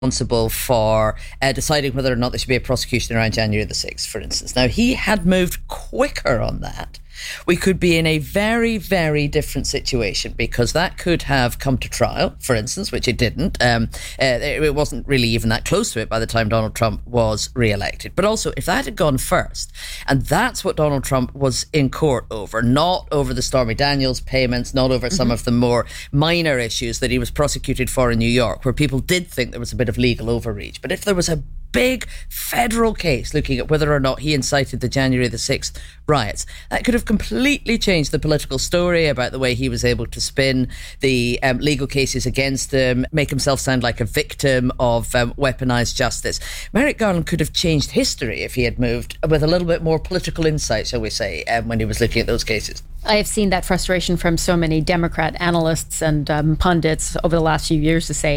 responsible for deciding whether or not there should be a prosecution around January the 6th, for instance. Now, he had moved quicker on that. We could be in a very, very different situation, because that could have come to trial, for instance, which it didn't. It wasn't really even that close to it by the time Donald Trump was re-elected. But also, if that had gone first, and that's what Donald Trump was in court over, not over the Stormy Daniels payments, not over some of the more minor issues that he was prosecuted for in New York, where people did think there was a bit of legal overreach. But if there was a big federal case looking at whether or not he incited the January the 6th riots, that could have completely changed the political story about the way he was able to spin the legal cases against him, make himself sound like a victim of weaponized justice. Merrick Garland could have changed history if he had moved with a little bit more political insight, shall we say, when he was looking at those cases. I have seen that frustration from so many Democrat analysts and pundits over the last few years to say,